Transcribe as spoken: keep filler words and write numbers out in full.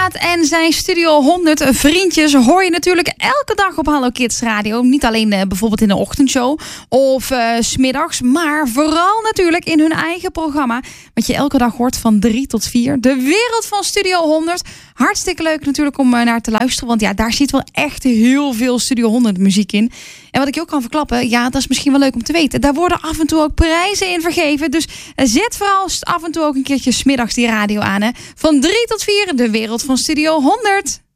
Maat en zijn Studio honderd vriendjes hoor je natuurlijk elke dag op Hallo Kids Radio. Niet alleen uh, bijvoorbeeld in de ochtendshow of uh, 's middags, maar vooral natuurlijk in hun eigen programma. Wat je elke dag hoort van drie tot vier. De wereld van Studio honderd. Hartstikke leuk natuurlijk om uh, naar te luisteren. Want ja, daar zit wel echt heel veel Studio honderd muziek in. En wat ik je ook kan verklappen, ja, dat is misschien wel leuk om te weten. Daar worden af en toe ook prijzen in vergeven. Dus uh, zet vooral af en toe ook een keertje 's middags die radio aan. Hè. Van drie tot vier, de wereld van Studio honderd.